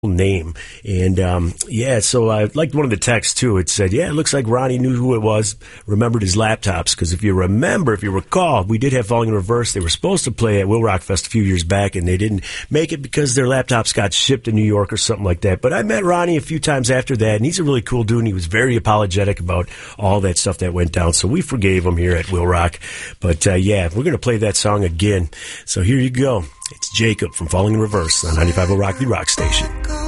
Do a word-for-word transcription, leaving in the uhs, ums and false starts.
name. And um, yeah, so I liked one of the texts too. It said, yeah, it looks like Ronnie knew who it was, remembered his laptops. Because if you remember, if you recall, we did have Falling in Reverse. They were supposed to play at Will Rock Fest a few years back, and they didn't make it because their laptops got shipped to New York or something like that. But I met Ronnie a few times after that, and he's a really cool dude, and he was very apologetic about all that stuff that went down. So we forgave him here at Will Rock. But uh, yeah, we're going to play that song again. So here you go. It's Jacob from Falling in Reverse on ninety-five oh Rock, the Rock Station.